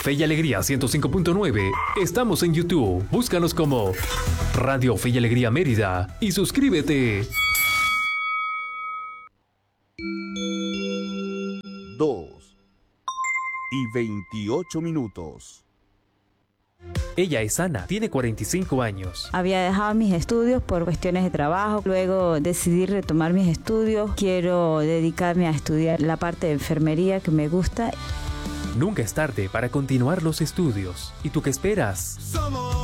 Fe y Alegría 105.9. Estamos en YouTube. Búscanos como Radio Fe y Alegría Mérida y suscríbete. 2:28. Ella es Ana, tiene 45 años. Había dejado mis estudios por cuestiones de trabajo, luego decidí retomar mis estudios. Quiero dedicarme a estudiar la parte de enfermería que me gusta. Nunca es tarde para continuar los estudios. ¿Y tú qué esperas?